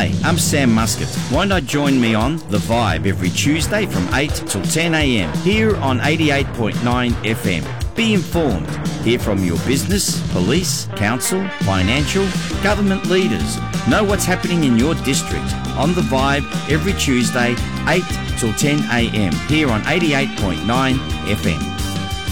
Hi, I'm Sam Muscat. Why not join me on The Vibe every Tuesday from 8 till 10 a.m. here on 88.9 FM. Be informed. Hear from your business, police, council, financial, government leaders. Know what's happening in your district on The Vibe every Tuesday, 8 till 10 a.m. here on 88.9 FM.